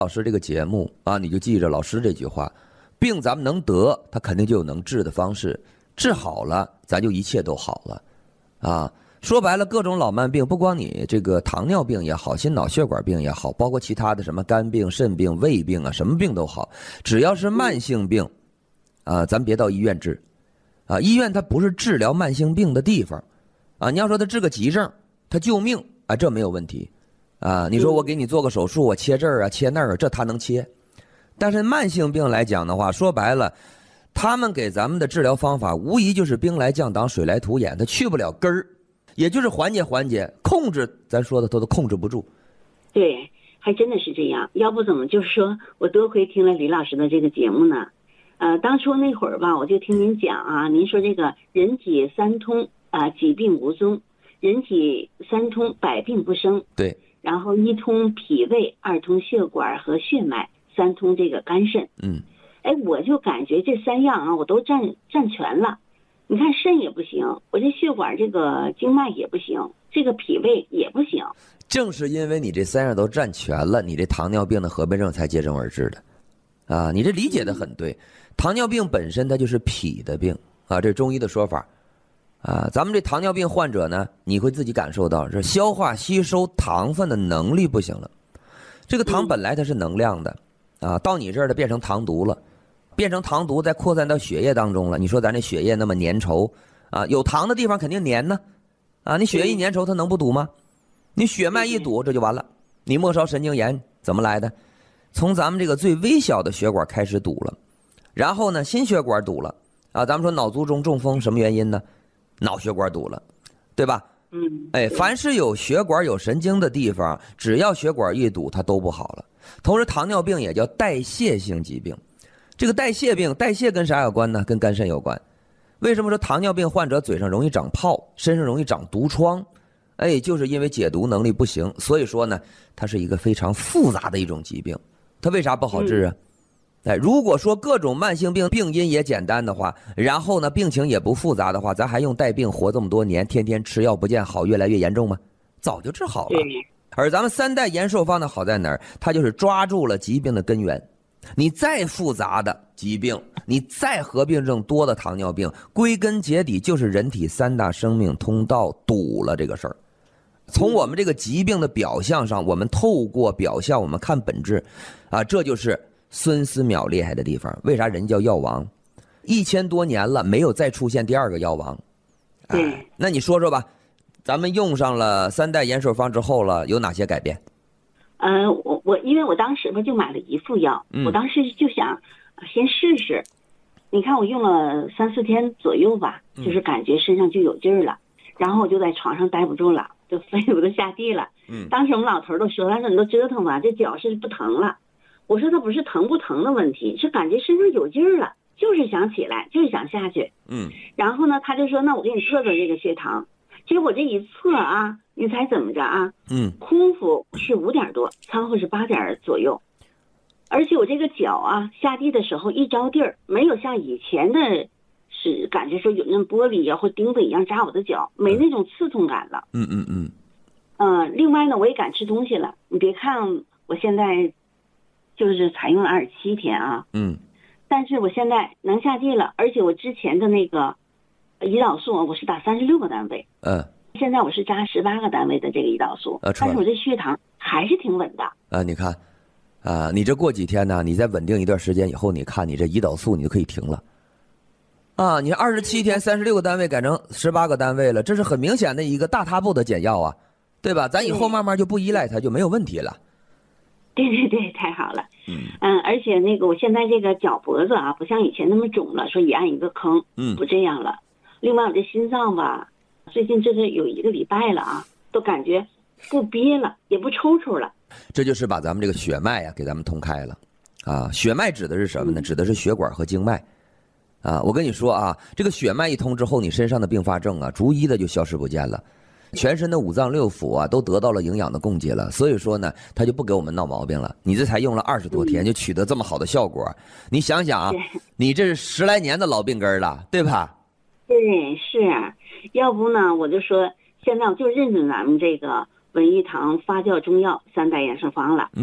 老师这个节目啊，你就记着老师这句话，病咱们能得，它肯定就有能治的方式，治好了，咱就一切都好了，啊。说白了，各种老慢病，不光你这个糖尿病也好，心脑血管病也好，包括其他的什么肝病、肾病、胃病啊，什么病都好，只要是慢性病，啊，咱别到医院治，啊，医院它不是治疗慢性病的地方，啊，你要说它治个急症，它救命啊，这没有问题，啊，你说我给你做个手术，我切这儿啊，切那儿啊，这它能切，但是慢性病来讲的话，说白了，他们给咱们的治疗方法无疑就是兵来将挡，水来土掩，它去不了根儿。也就是缓解，控制，咱说的都控制不住。 对，还真的是这样。要不怎么就是说我多亏听了李老师的这个节目呢？当初那会儿吧，我就听您讲啊，您说这个人体三通啊，疾病无踪；人体三通，百病不生。 对。 然后一通脾胃，二通血管和血脉，三通这个肝肾。哎，我就感觉这三样啊，我都占全了。你看肾也不行，我这血管这个经脉也不行，这个脾胃也不行。 正是因为你这三样都占全了，你这糖尿病的合并症才接踵而至的，啊，你这理解的很对。糖尿病本身它就是脾的病啊，这是中医的说法，啊，咱们这糖尿病患者呢，你会自己感受到这消化吸收糖分的能力不行了。这个糖本来它是能量的，啊，到你这儿的变成糖毒了。变成糖毒再扩散到血液当中了，你说咱这血液那么粘稠啊，有糖的地方肯定粘呢，啊，你血液一粘稠它能不堵吗？你血脉一堵这就完了。你末梢神经炎怎么来的？从咱们这个最微小的血管开始堵了，然后呢心血管堵了啊，咱们说脑卒中中风什么原因呢？脑血管堵了，对吧？哎，凡是有血管有神经的地方，只要血管一堵它都不好了。同时糖尿病也叫代谢性疾病。这个代谢病，代谢跟啥有关呢？跟肝肾有关。为什么说糖尿病患者嘴上容易长泡，身上容易长毒疮？哎，就是因为解毒能力不行。所以说呢，它是一个非常复杂的一种疾病。它为啥不好治啊？哎，如果说各种慢性病病因也简单的话，然后呢病情也不复杂的话，咱还用带病活这么多年，天天吃药不见好，越来越严重吗？早就治好了。而咱们三代延寿方的好在哪儿？它就是抓住了疾病的根源。你再复杂的疾病，你再合并症多的糖尿病，归根结底就是人体三大生命通道堵了这个事儿。从我们这个疾病的表象上，我们透过表象我们看本质，啊，这就是孙思邈厉害的地方。为啥人叫药王？1000多年了，没有再出现第二个药王。哎，那你说说吧，咱们用上了三代延寿方之后了，有哪些改变？ 因为我当时吧就买了一副药，我当时就想先试试。你看我用了3、4天左右吧，就是感觉身上就有劲儿了，然后我就在床上待不住了，就飞我都下地了。当时我们老头都说，他说你都折腾吧，这脚是不疼了。我说他不是疼不疼的问题，是感觉身上有劲儿了，就是想起来，就是想下去。然后呢，他就说那我给你测测这个血糖。结果这一测啊，你猜怎么着啊？空腹是5点多，餐后是8点左右。而且我这个脚啊，下地的时候一着地儿，没有像以前的是感觉说有那玻璃呀或钉子一样扎我的脚，没那种刺痛感了。另外呢，我也敢吃东西了。你别看我现在就是采用了27天啊，但是我现在能下地了，而且我之前的那个胰岛素我是打36个单位，现在我是扎18个单位的这个胰岛素，但是我这血糖还是挺稳的。 你看，你这过几天呢，你再稳定一段时间以后，你看你这胰岛素你就可以停了。你27天36个单位改成18个单位了，这是很明显的一个大踏步的减药啊，对吧？咱以后慢慢就不依赖它，就没有问题了。 对对对，太好了。而且那个我现在这个脚脖子啊，不像以前那么肿了，说一按一个坑，不这样了。另外我这心脏吧，最近这是有1个礼拜了啊，都感觉不憋了，也不抽抽了。 这就是把咱们这个血脉啊给咱们通开了，血脉指的是什么呢？指的是血管和经脉。我跟你说啊，这个血脉一通之后，你身上的并发症啊，逐一的就消失不见了，全身的5脏6腑啊都得到了营养的供给了，所以说呢，他就不给我们闹毛病了。你这才用了20多天就取得这么好的效果，你想想啊，你这是10来年的老病根了，对吧？ 对，是啊，要不呢，我就说现在我就认准咱们这个文一堂发酵中药3代养生方了。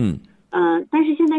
但是现在